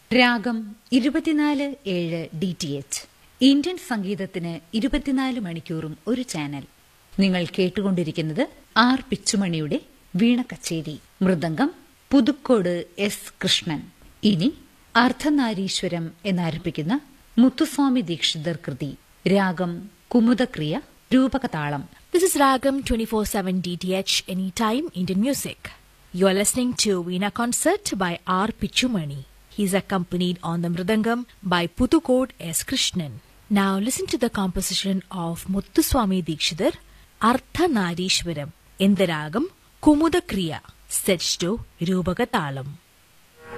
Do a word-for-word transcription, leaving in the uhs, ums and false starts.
രാഗം ഇരുപത്തിനാല് ഏഴ് ഡി ടി എച്ച് ഇന്ത്യൻ സംഗീതത്തിന് ഇരുപത്തിനാല് മണിക്കൂറും ഒരു ചാനൽ. നിങ്ങൾ കേട്ടുകൊണ്ടിരിക്കുന്നത് ആർ പിച്ചുമണിയുടെ വീണ കച്ചേരി. മൃദംഗം പുതുക്കോട് എസ് കൃഷ്ണൻ. ഇനി അർദ്ധനാരീശ്വരം എന്നാരംഭിക്കുന്ന മുത്തുസ്വാമി ദീക്ഷിതർ കൃതി. രാഗം കുമുദക്രിയ, രൂപകതാളം. This is Ragam twenty-four seven D T H, Anytime Indian Music. You are listening to Veena Concert by R. Pichumani. He is accompanied on the Mridangam by Puthukode S. Krishnan. Now listen to the composition of Muthuswami Dikshidhar, Ardhanarishwaram, in the Ragam Kumudakriya, set to Rupakatalam.